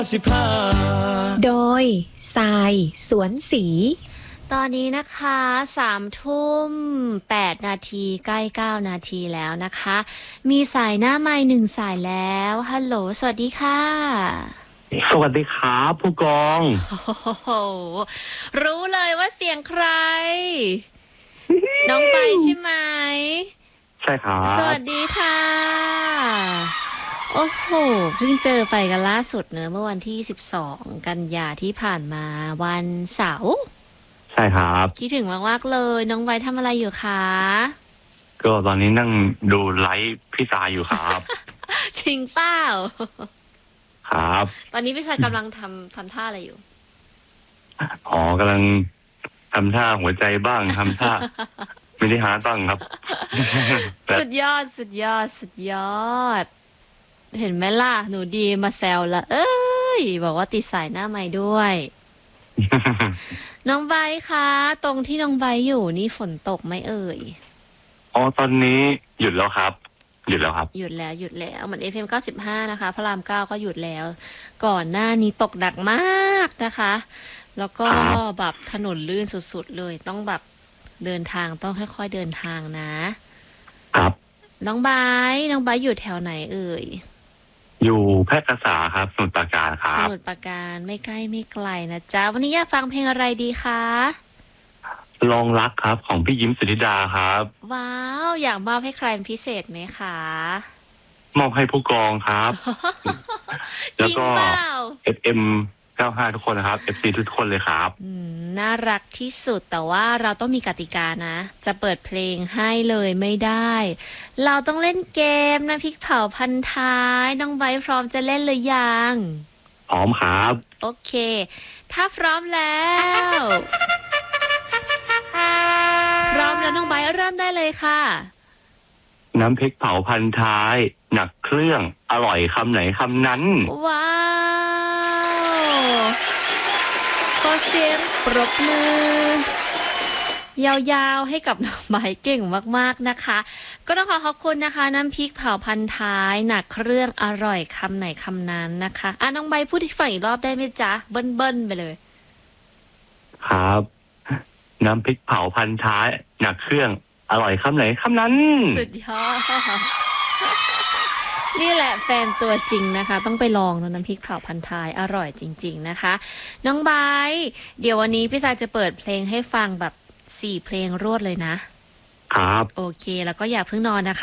โดยทรายสวนสีตอนนี้นะคะ3 ทุ่ม 8 นาทีใกล้9 นาทีแล้วนะคะ มีสายหน้าไมค์1 สายแล้วฮัลโหลสวัสดีค่ะสวัสดีครับผู้กองโอ้โหรู้เลยว่าเสียงใคร น้องไปใช่ไหมใช่ครับสวัสดีค่ะ โอ้โหเพิ่งเจอไปกันล่าสุดเนอะเมื่อวันที่12 กันยาที่ผ่านมาวันเสาร์ใช่ครับคิดถึงมากๆเลย น้องไว้ทำอะไรอยู่คะก็ตอนนี้นั่งดูไลฟ์พี่สายอยู่ครับจริงเปล่าครับตอนนี้พี่ชายกำลังทำท่าอะไรอยู่อ๋อกำลังทำท่าหัวใจบ้างทำท่า ไม่ได้หาบ้างครับสุดยอดสุดยอดสุดยอด เห็นไหมล่ะ หนูดีมาแซวละเอ้ย บอกว่าติดสายหน้าไม้ด้วย น้องใบคะ ตรงที่น้องใบอยู่นี่ฝนตกไหมเอ่ยอ๋อตอนนี้หยุดแล้วครับ หยุดแล้วครับหยุดแล้วหยุดแล้วเหมือน FM 95นะคะพระราม 9ก็หยุดแล้ว ก่อนหน้านี้ตกหนักมากนะคะ แล้วก็ครับแบบถนนลื่นสุดๆเลยต้องแบบเดินทางต้องค่อยๆเดินทางนะครับน้องไบร์ทน้องไบร์ทอยู่แถวไหนเอ่ยอยู่แพร่กษาครับสมุทรปราการคสรับมุทรปราการไม่ใกล้ไม่ไกลนะจ๊ะ วันนี้อยากฟังเพลงอะไรดีคะลองรักครับ ของพี่ยิ้มสุธิดาครับว้าว อยากมอบให้ใครเป็นพิเศษไหมคะมอบให้ผู้กองครับจแล้วริงก็เปล่า FM 95ทุกคนนะครับ FC ทุกคนเลยครับน่ารักที่สุดแต่ว่าเราต้องมีกติกานะ จะเปิดเพลงให้เลยไม่ได้ เราต้องเล่นเกมนะพริกเผาพันท้ายน้องไบร์ทพร้อมจะเล่นหรือยังพร้อมครับโอเค ถ้าพร้อมแล้ว พร้อมแล้วน้องไบร์ทเริ่มได้เลยค่ะน้ำพริกเผาพันท้าย หนักเครื่องอร่อยคำไหนคำนั้นว้าวขอเสียงปรบมือยาวๆให้กับน้องไบร์ทเก่งมากๆนะคะ ก็ต้องขอขอบคุณนะคะ น้ำพริกเผาพันท้าย หนักเครื่องอร่อยคำไหนคำนั้นนะคะน้องไบร์ทพูดให้ฟังอีกรอบได้ไหมจ๊ะเบิ้ลๆไปเลยครับ น้ำพริกเผาพันท้าย หนักเครื่องอร่อยคำไหนคำนั้นสุดยอด นี่แหละแฟนตัวจริงนะคะ ต้องไปลองน้ำพริกเผาพันท้ายอร่อยจริงๆนะคะ น้องไบร์ทเดี๋ยววันนี้พี่ชายจะเปิดเพลงให้ฟังแบบ4 เพลงรวดเลยนะครับโอเคแล้วก็อย่าเพิ่งนอนนะคะ